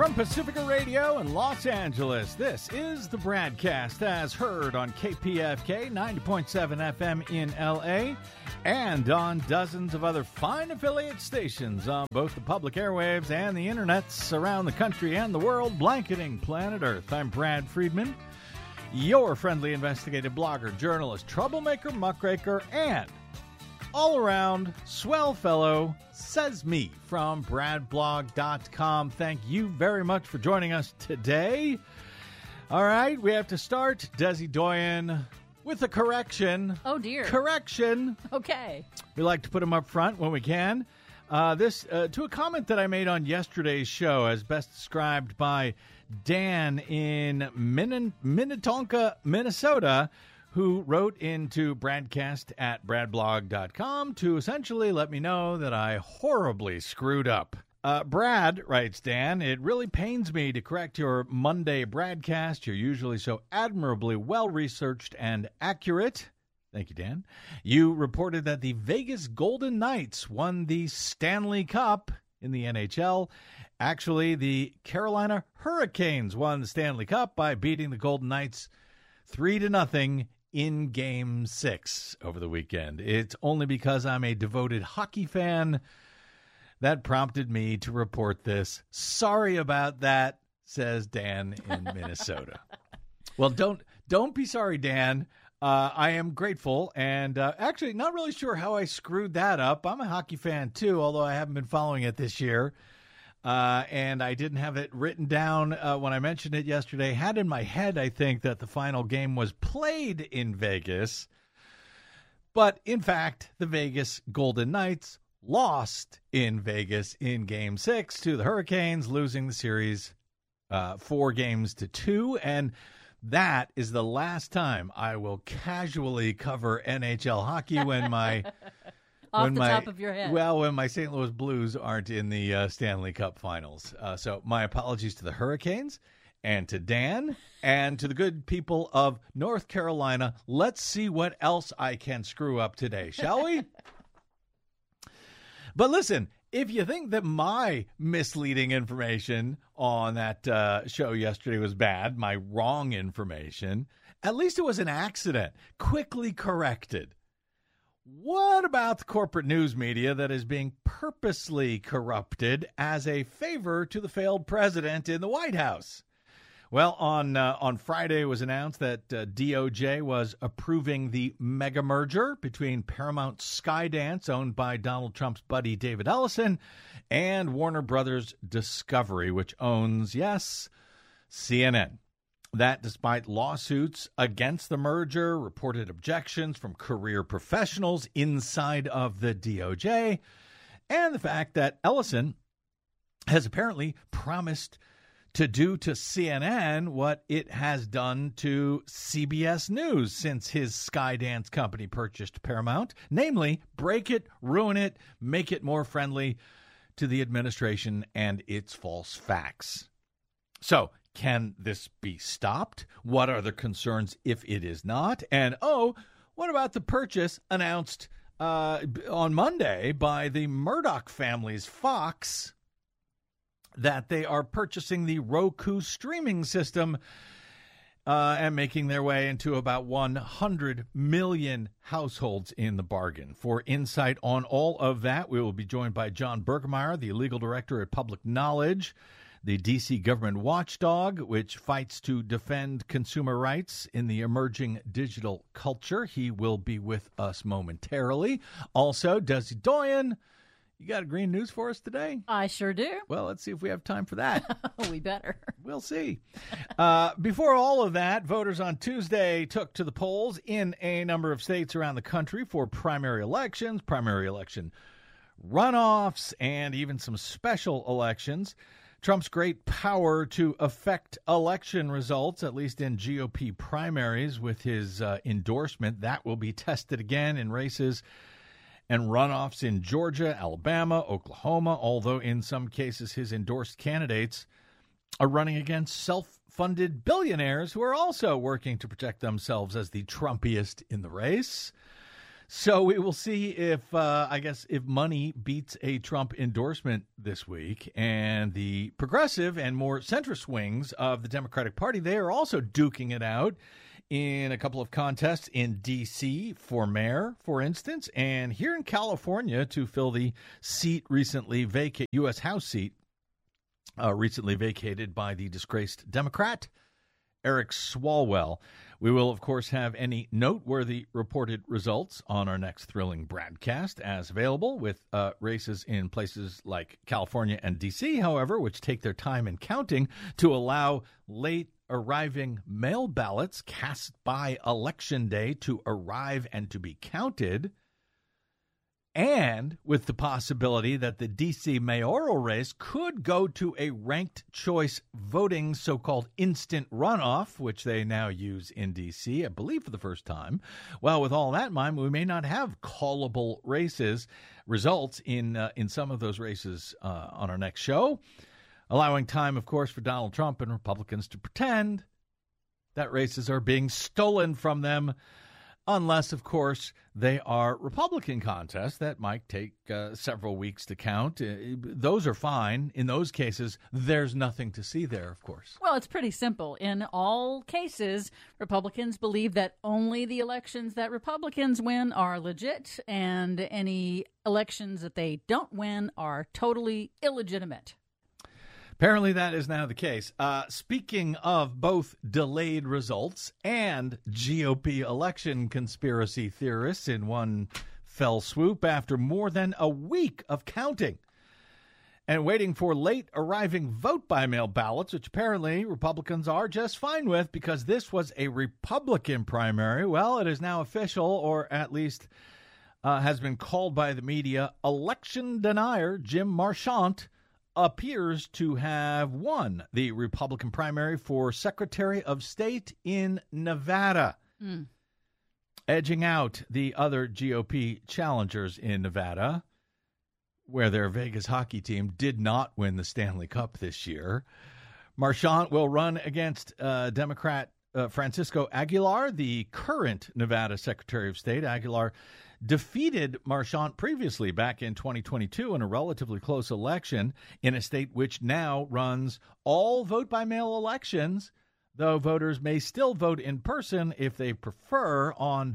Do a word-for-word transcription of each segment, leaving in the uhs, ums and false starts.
From Pacifica Radio in Los Angeles, this is the BradCast as heard on K P F K ninety point seven F M in L A and on dozens of other fine affiliate stations on both the public airwaves and the internets around the country and the world, blanketing planet Earth. I'm Brad Friedman, your friendly investigative blogger, journalist, troublemaker, muckraker, and all-around swell fellow, says me, from brad blog dot com. Thank you very much for joining us today. All right, we have to start, Desi Doyen, with a correction. Oh, dear. Correction. Okay. We like to put them up front when we can. Uh, this uh, to a comment that I made on yesterday's show, as best described by Dan in Min- Minnetonka, Minnesota, who wrote into Bradcast at brad blog dot com to essentially let me know that I horribly screwed up. Uh, Brad, writes Dan, it really pains me to correct your Monday Bradcast. You're usually so admirably well-researched and accurate. Thank you, Dan. You reported that the Vegas Golden Knights won the Stanley Cup in the N H L. Actually, the Carolina Hurricanes won the Stanley Cup by beating the Golden Knights three to nothing in Game six over the weekend. It's only because I'm a devoted hockey fan that prompted me to report this. Sorry about that, says Dan in Minnesota. Well, don't don't be sorry, Dan. Uh, I am grateful, and uh, actually not really sure how I screwed that up. I'm a hockey fan, too, although I haven't been following it this year. Uh, and I didn't have it written down uh, when I mentioned it yesterday. Had in my head, I think, that the final game was played in Vegas. But, in fact, the Vegas Golden Knights lost in Vegas in Game six to the Hurricanes, losing the series uh, four games to two. And that is the last time I will casually cover N H L hockey when my... Off when the my, top of your head. Well, when my Saint Louis Blues aren't in the uh, Stanley Cup Finals. Uh, so my apologies to the Hurricanes and to Dan and to the good people of North Carolina. Let's see what else I can screw up today, shall we? But listen, if you think that my misleading information on that uh, show yesterday was bad, my wrong information, at least it was an accident, quickly corrected. What about the corporate news media that is being purposely corrupted as a favor to the failed president in the White House? Well, on uh, on Friday it was announced that uh, D O J was approving the mega merger between Paramount Skydance, owned by Donald Trump's buddy David Ellison, and Warner Brothers Discovery, which owns, yes, C N N. That despite lawsuits against the merger, reported objections from career professionals inside of the D O J, and the fact that Ellison has apparently promised to do to C N N what it has done to C B S News since his Skydance company purchased Paramount, namely break it, ruin it, make it more friendly to the administration and its false facts. So, can this be stopped? What are the concerns if it is not? And, oh, what about the purchase announced uh, on Monday by the Murdoch family's Fox that they are purchasing the Roku streaming system uh, and making their way into about one hundred million households in the bargain? For insight on all of that, we will be joined by John Bergemeyer, the legal director at Public Knowledge, the D C government watchdog, which fights to defend consumer rights in the emerging digital culture. He will be with us momentarily. Also, Desi Doyen, you got a green news for us today? I sure do. Well, let's see if we have time for that. We better. We'll see. Uh, before all of that, voters on Tuesday took to the polls in a number of states around the country for primary elections, primary election runoffs, and even some special elections. Trump's great power to affect election results, at least in G O P primaries, with his uh, endorsement, that will be tested again in races and runoffs in Georgia, Alabama, Oklahoma, although in some cases his endorsed candidates are running against self-funded billionaires who are also working to protect themselves as the Trumpiest in the race. So we will see if, uh, I guess, if money beats a Trump endorsement this week. And the progressive and more centrist wings of the Democratic Party, they are also duking it out in a couple of contests in D C for mayor, for instance, and here in California to fill the seat recently vacated, U S House seat, uh, recently vacated by the disgraced Democrat, Eric Swalwell. We will, of course, have any noteworthy reported results on our next thrilling broadcast as available, with uh, races in places like California and D C, however, which take their time in counting to allow late arriving mail ballots cast by Election Day to arrive and to be counted, and with the possibility that the D C mayoral race could go to a ranked choice voting so-called instant runoff, which they now use in D C, I believe for the first time. Well, with all that in mind, we may not have callable races, results in uh, in some of those races uh, on our next show, allowing time, of course, for Donald Trump and Republicans to pretend that races are being stolen from them, unless, of course, they are Republican contests that might take uh, several weeks to count. Uh, those are fine. In those cases, there's nothing to see there, of course. Well, it's pretty simple. In all cases, Republicans believe that only the elections that Republicans win are legit, and any elections that they don't win are totally illegitimate. Apparently that is now the case. Uh, speaking of both delayed results and G O P election conspiracy theorists in one fell swoop, after more than a week of counting and waiting for late arriving vote-by-mail ballots, which apparently Republicans are just fine with because this was a Republican primary, well, it is now official, or at least uh, has been called by the media, election denier Jim Marchant appears to have won the Republican primary for Secretary of State in Nevada, mm. edging out the other G O P challengers in Nevada, where their Vegas hockey team did not win the Stanley Cup this year. Marchant will run against uh, Democrat uh, Francisco Aguilar, the current Nevada Secretary of State. Aguilar defeated Marchant previously back in twenty twenty-two in a relatively close election in a state which now runs all vote-by-mail elections, though voters may still vote in person if they prefer on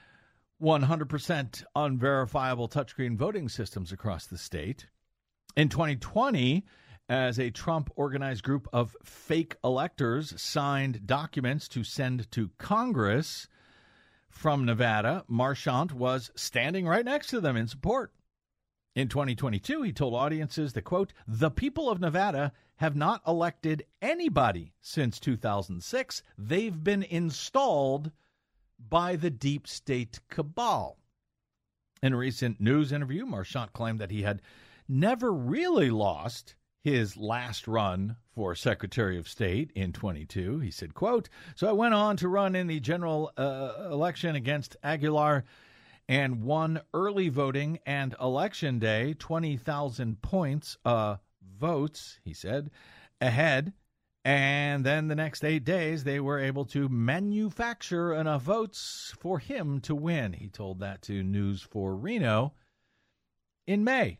one hundred percent unverifiable touchscreen voting systems across the state. In twenty twenty, as a Trump-organized group of fake electors signed documents to send to Congress from Nevada, Marchant was standing right next to them in support. In twenty twenty-two, he told audiences that, quote, "The people of Nevada have not elected anybody since two thousand six. They've been installed by the deep state cabal." In a recent news interview, Marchant claimed that he had never really lost his last run for Secretary of State in twenty-two. He said, quote, "So I went on to run in the general uh, election against Aguilar and won early voting and election day, twenty thousand points, uh, votes," he said, ahead. And then the next eight days, they were able to manufacture enough votes for him to win. He told that to News four Reno in May.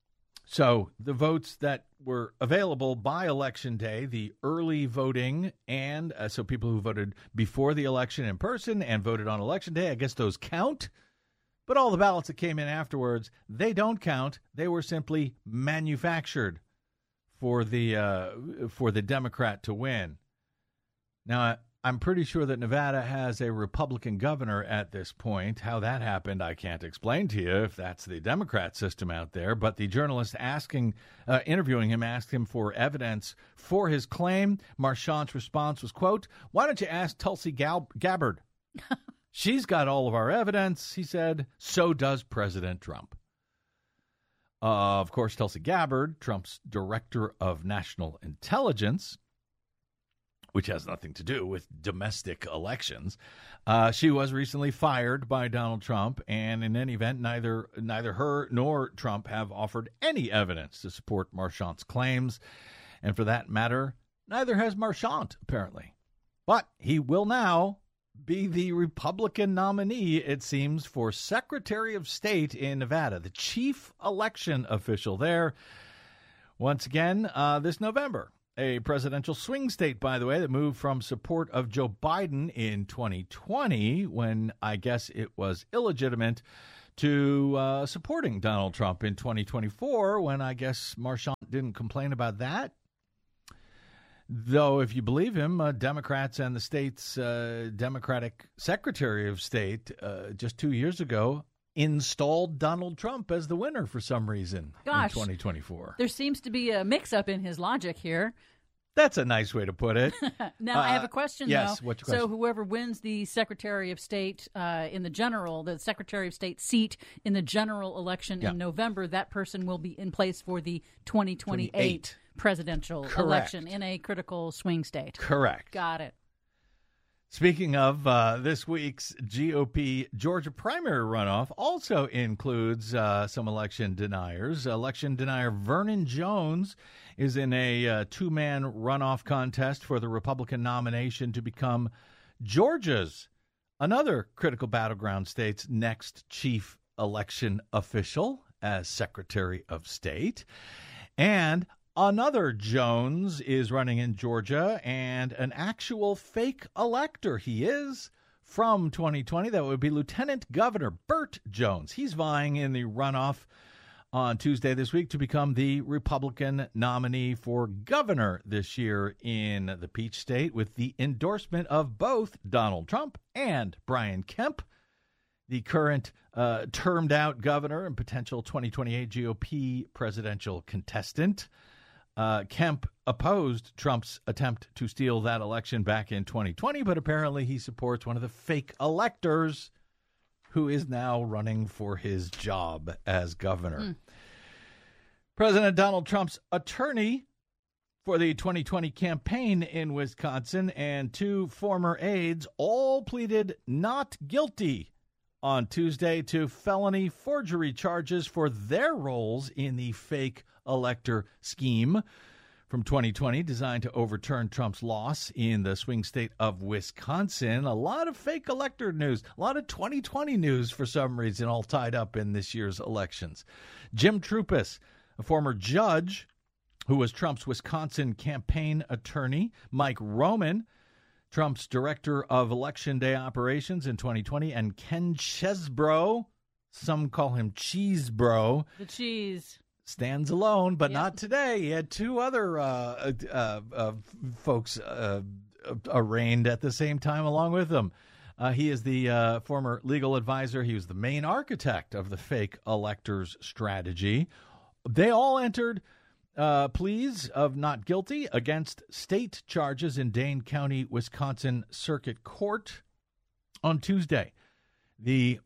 So the votes that were available by Election Day, the early voting, and uh, so people who voted before the election in person and voted on Election Day, I guess those count. But all the ballots that came in afterwards, they don't count. They were simply manufactured for the uh, for the Democrat to win. Now, I'm pretty sure that Nevada has a Republican governor at this point. How that happened, I can't explain to you if that's the Democrat system out there. But the journalist asking, uh, interviewing him asked him for evidence for his claim. Marchant's response was, quote, "Why don't you ask Tulsi Gal- Gabbard? She's got all of our evidence," he said. "So does President Trump." Uh, of course, Tulsi Gabbard, Trump's director of national intelligence, which has nothing to do with domestic elections. Uh, she was recently fired by Donald Trump, and in any event, neither neither her nor Trump have offered any evidence to support Marchant's claims. And for that matter, neither has Marchant, apparently. But he will now be the Republican nominee, it seems, for Secretary of State in Nevada, the chief election official there. Once again, uh, this November, a presidential swing state, by the way, that moved from support of Joe Biden in twenty twenty, when I guess it was illegitimate, to uh, supporting Donald Trump in twenty twenty-four, when I guess Marchant didn't complain about that. Though, if you believe him, uh, Democrats and the state's uh, Democratic Secretary of State uh, just two years ago installed Donald Trump as the winner for some reason Gosh, in twenty twenty-four. There seems to be a mix-up in his logic here. That's a nice way to put it. Now, uh, I have a question, yes, though. what's your question? So whoever wins the Secretary of State uh, in the general, the Secretary of State seat in the general election yeah. in November, that person will be in place for the twenty twenty-eight twenty-eight presidential Correct. election in a critical swing state. Correct. Got it. Speaking of uh, this week's G O P Georgia primary runoff also includes uh, some election deniers. Election denier Vernon Jones is in a uh, two-man runoff contest for the Republican nomination to become Georgia's, another critical battleground state's next chief election official as Secretary of State. And another Jones is running in Georgia, and an actual fake elector he is from twenty twenty. That would be Lieutenant Governor Burt Jones. He's vying in the runoff on Tuesday this week to become the Republican nominee for governor this year in the Peach State, with the endorsement of both Donald Trump and Brian Kemp, the current uh, termed-out governor and potential twenty twenty-eight G O P presidential contestant. Uh, Kemp opposed Trump's attempt to steal that election back in twenty twenty, but apparently he supports one of the fake electors who is now running for his job as governor. Mm. President Donald Trump's attorney for the twenty twenty campaign in Wisconsin and two former aides all pleaded not guilty on Tuesday to felony forgery charges for their roles in the fake elector scheme from twenty twenty designed to overturn Trump's loss in the swing state of Wisconsin. A lot of fake elector news, a lot of twenty twenty news for some reason, all tied up in this year's elections. Jim Troupis, a former judge who was Trump's Wisconsin campaign attorney, Mike Roman, Trump's director of election day operations in twenty twenty, and Ken Chesebro, some call him Cheesebro. The cheese. Stands alone, but yep. not today. He had two other uh, uh, uh, folks uh, arraigned at the same time along with him. Uh, he is the uh, former legal advisor. He was the main architect of the fake electors strategy. They all entered uh, pleas of not guilty against state charges in Dane County, Wisconsin Circuit Court on Tuesday. The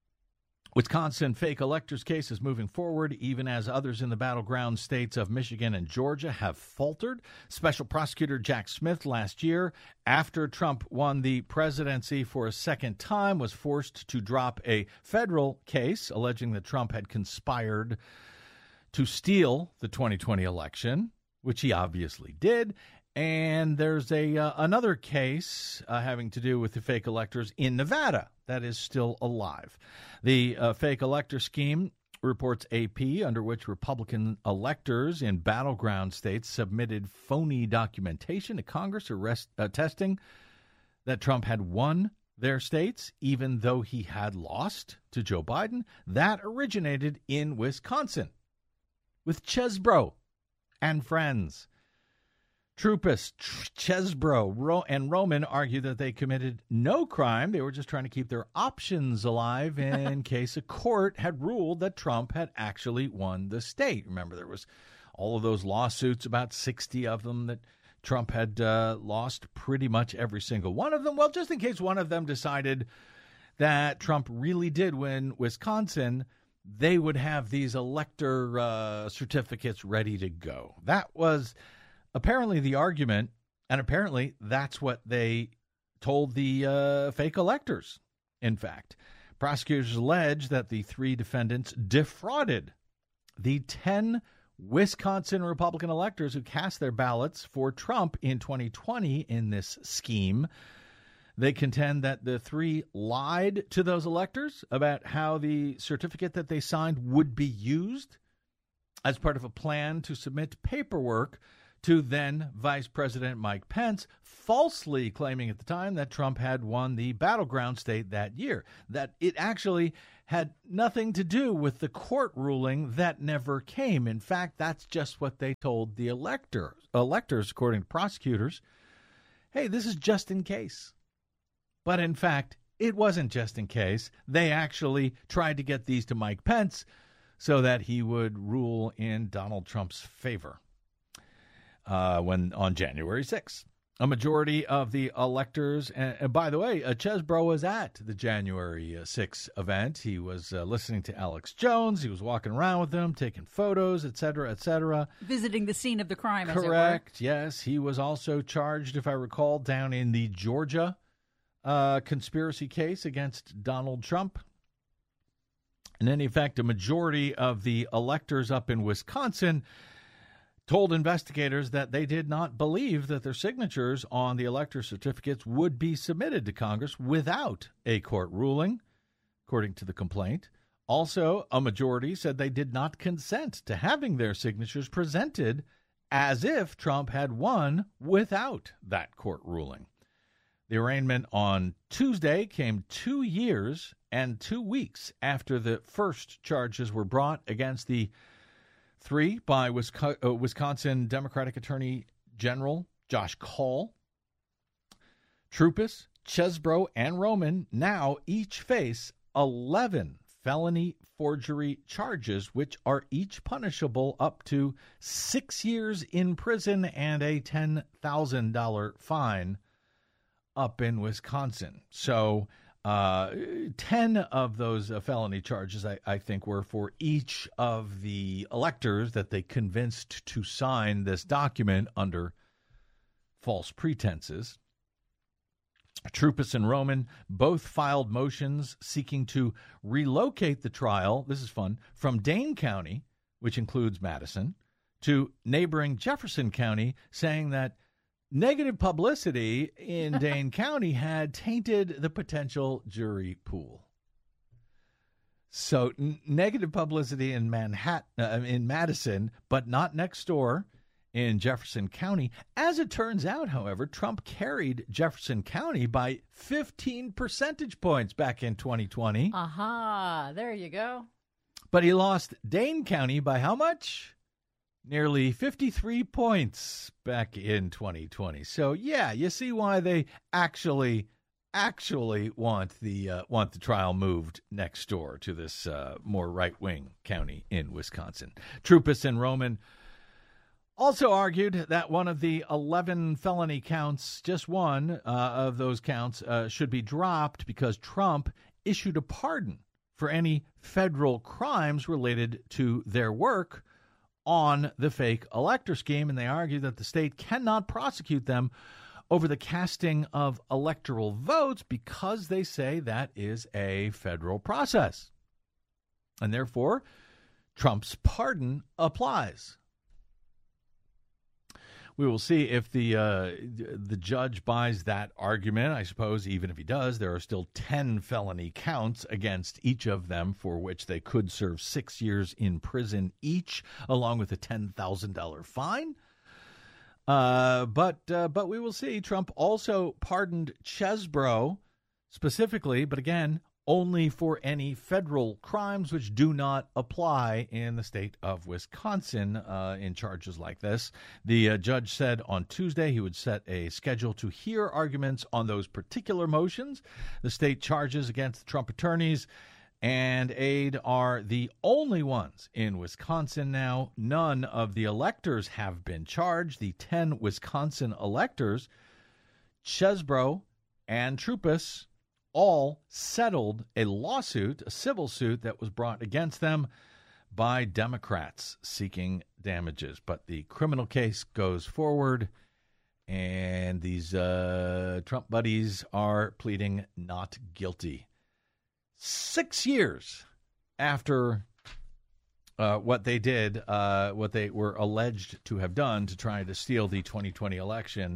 Wisconsin fake electors case is moving forward, even as others in the battleground states of Michigan and Georgia have faltered. Special prosecutor Jack Smith last year, after Trump won the presidency for a second time, was forced to drop a federal case alleging that Trump had conspired to steal the twenty twenty election, which he obviously did. And there's a uh, another case uh, having to do with the fake electors in Nevada that is still alive. The uh, fake elector scheme, reports A P, under which Republican electors in battleground states submitted phony documentation to Congress arrest, attesting that Trump had won their states, even though he had lost to Joe Biden. That originated in Wisconsin with Chesebro and friends. Troupis, Chesebro, and Roman argued that they committed no crime. They were just trying to keep their options alive in case a court had ruled that Trump had actually won the state. Remember, there was all of those lawsuits, about sixty of them, that Trump had uh, lost pretty much every single one of them. Well, just in case one of them decided that Trump really did win Wisconsin, they would have these elector uh, certificates ready to go. That was apparently the argument, and apparently that's what they told the uh, fake electors. In fact, prosecutors allege that the three defendants defrauded the ten Wisconsin Republican electors who cast their ballots for Trump in twenty twenty in this scheme. They contend that the three lied to those electors about how the certificate that they signed would be used as part of a plan to submit paperwork to then Vice President Mike Pence, falsely claiming at the time that Trump had won the battleground state that year, that it actually had nothing to do with the court ruling that never came. In fact, that's just what they told the electors, electors, according to prosecutors. Hey, this is just in case. But in fact, it wasn't just in case. They actually tried to get these to Mike Pence so that he would rule in Donald Trump's favor uh, when on January sixth. A majority of the electors, and, and by the way, uh, Chesbro was at the January sixth event. He was uh, listening to Alex Jones. He was walking around with them, taking photos, et cetera, et cetera. Visiting the scene of the crime, as it were. Correct, yes. He was also charged, if I recall, down in the Georgia uh, conspiracy case against Donald Trump. In any effect, a majority of the electors up in Wisconsin told investigators that they did not believe that their signatures on the elector certificates would be submitted to Congress without a court ruling, according to the complaint. Also, a majority said they did not consent to having their signatures presented as if Trump had won without that court ruling. The arraignment on Tuesday came two years and two weeks after the first charges were brought against the three by Wisconsin Democratic Attorney General Josh Kaul. Troupis, Chesbro, and Roman now each face eleven felony forgery charges, which are each punishable up to six years in prison and a ten thousand dollars fine up in Wisconsin. So uh, ten of those uh, felony charges, I, I think, were for each of the electors that they convinced to sign this document under false pretenses. Troupis and Roman both filed motions seeking to relocate the trial, this is fun, from Dane County, which includes Madison, to neighboring Jefferson County, saying that negative publicity in Dane County had tainted the potential jury pool. So n- negative publicity in Manhattan, uh, in Madison, but not next door in Jefferson County. As it turns out, however, Trump carried Jefferson County by fifteen percentage points back in twenty twenty. Aha, there you go. But he lost Dane County by how much? Nearly fifty-three points back in twenty twenty. So, yeah, you see why they actually actually want the uh, want the trial moved next door to this uh, more right-wing county in Wisconsin. Troupis and Roman also argued that one of the eleven felony counts, just one uh, of those counts, uh, should be dropped because Trump issued a pardon for any federal crimes related to their work on the fake elector scheme, and they argue that the state cannot prosecute them over the casting of electoral votes because they say that is a federal process. And therefore, Trump's pardon applies. We will see if the uh, the judge buys that argument. I suppose even if he does, there are still ten felony counts against each of them for which they could serve six years in prison each, along with a ten thousand dollars fine. Uh, but uh, but we will see. Trump also pardoned Chesbro specifically, but again, only for any federal crimes which do not apply in the state of Wisconsin uh, in charges like this. The uh, judge said on Tuesday he would set a schedule to hear arguments on those particular motions. The state charges against the Trump attorneys and aide are the only ones in Wisconsin now. None of the electors have been charged. The ten Wisconsin electors, Chesbro and Troupis, all settled a lawsuit, a civil suit that was brought against them by Democrats seeking damages. But the criminal case goes forward, and these uh, Trump buddies are pleading not guilty. Six years after uh, what they did, uh, what they were alleged to have done to try to steal the twenty twenty election,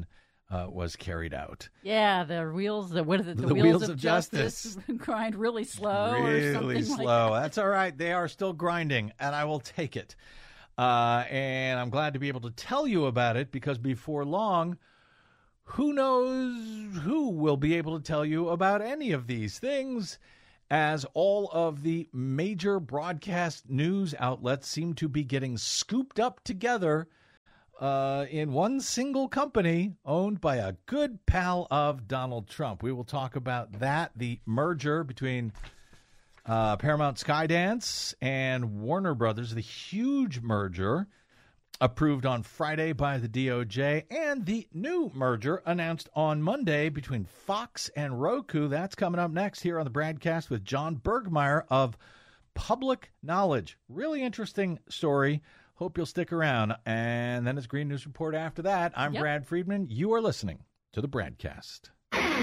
uh, was carried out. Yeah, the wheels, the what are the, the, The wheels, wheels of, of justice, justice. grind really slow or Really something slow. like that. That's all right. They are still grinding, and I will take it. Uh, and I'm glad to be able to tell you about it because before long, who knows who will be able to tell you about any of these things, as all of the major broadcast news outlets seem to be getting scooped up together uh, in one single company owned by a good pal of Donald Trump. We will talk about that, the merger between uh, Paramount Skydance and Warner Brothers, the huge merger approved on Friday by the D O J, and the new merger announced on Monday between Fox and Roku. That's coming up next here on the Bradcast with John Bergmeyer of Public Knowledge. Really interesting story. Hope you'll stick around. And then it's Green News Report after that. I'm Yep. Brad Friedman. You are listening to the Bradcast.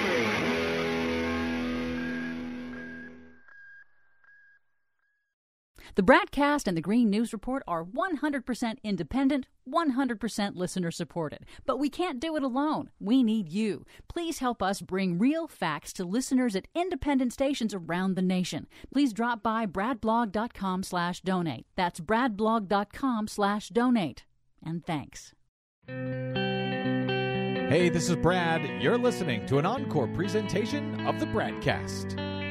The Bradcast and the Green News Report are one hundred percent independent, one hundred percent listener supported. But we can't do it alone. We need you. Please help us bring real facts to listeners at independent stations around the nation. Please drop by bradblog.com slash donate. That's bradblog.com slash donate. And thanks. Hey, this is Brad. You're listening to an encore presentation of the Bradcast.